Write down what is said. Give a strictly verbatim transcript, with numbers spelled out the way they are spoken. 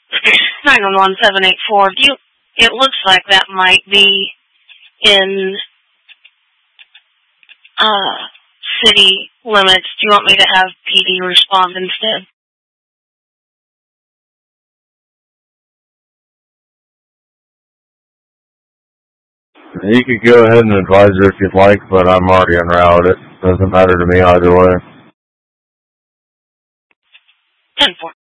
nine one one seven eight four. Do you, it looks like that might be in uh, city limits. Do you want me to have P D respond instead? You could go ahead and advise her if you'd like, but I'm already en route. It doesn't matter to me either way. ten four.